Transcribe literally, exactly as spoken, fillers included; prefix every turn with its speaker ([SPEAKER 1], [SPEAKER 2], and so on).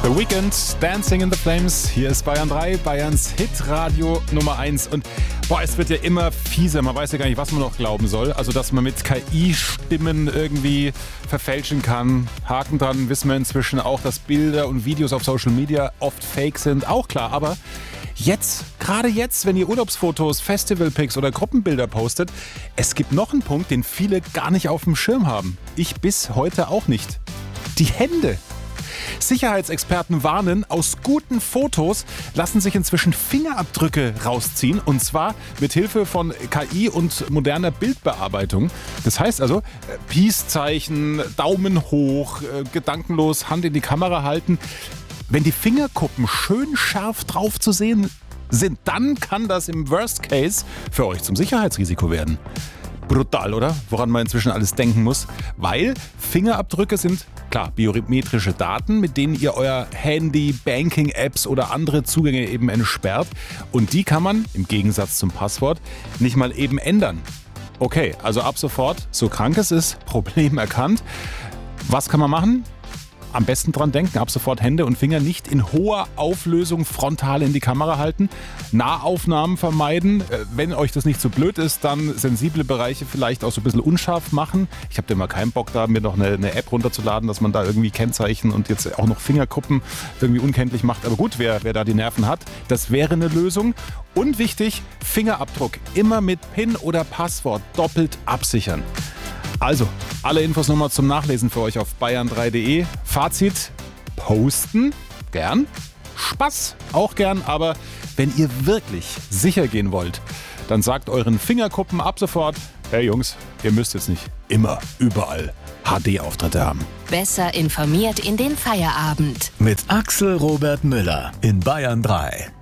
[SPEAKER 1] The Weeknd, Dancing in the Flames. Hier ist Bayern drei, Bayerns Hitradio Nummer eins. Und boah, es wird ja immer fieser. Man weiß ja gar nicht, was man noch glauben soll. Also, dass man mit K I-Stimmen irgendwie verfälschen kann. Haken dran, wissen wir inzwischen auch, dass Bilder und Videos auf Social Media oft fake sind. Auch klar, aber jetzt, gerade jetzt, wenn ihr Urlaubsfotos, Festivalpics oder Gruppenbilder postet, es gibt noch einen Punkt, den viele gar nicht auf dem Schirm haben. Ich bis heute auch nicht. Die Hände. Sicherheitsexperten warnen, aus guten Fotos lassen sich inzwischen Fingerabdrücke rausziehen, und zwar mit Hilfe von K I und moderner Bildbearbeitung. Das heißt also, Peace-Zeichen, Daumen hoch, gedankenlos Hand in die Kamera halten. Wenn die Fingerkuppen schön scharf drauf zu sehen sind, dann kann das im Worst Case für euch zum Sicherheitsrisiko werden. Brutal, oder? Woran man inzwischen alles denken muss. Weil Fingerabdrücke sind, klar, biometrische Daten, mit denen ihr euer Handy, Banking-Apps oder andere Zugänge eben entsperrt. Und die kann man, im Gegensatz zum Passwort, nicht mal eben ändern. Okay, also ab sofort, so krank es ist, Problem erkannt. Was kann man machen? Am besten dran denken, ab sofort Hände und Finger nicht in hoher Auflösung frontal in die Kamera halten. Nahaufnahmen vermeiden. Wenn euch das nicht so blöd ist, dann sensible Bereiche vielleicht auch so ein bisschen unscharf machen. Ich habe da immer keinen Bock, da mir noch eine, eine App runterzuladen, dass man da irgendwie Kennzeichen und jetzt auch noch Fingerkuppen irgendwie unkenntlich macht. Aber gut, wer, wer da die Nerven hat, das wäre eine Lösung. Und wichtig, Fingerabdruck immer mit PIN oder Passwort doppelt absichern. Also, alle Infos nochmal zum Nachlesen für euch auf bayern drei punkt de. Fazit, posten, gern. Spaß, auch gern. Aber wenn ihr wirklich sicher gehen wollt, dann sagt euren Fingerkuppen ab sofort, hey Jungs, ihr müsst jetzt nicht immer, überall H D-Auftritte haben.
[SPEAKER 2] Besser informiert in den Feierabend.
[SPEAKER 3] Mit Axel Robert Müller in Bayern drei.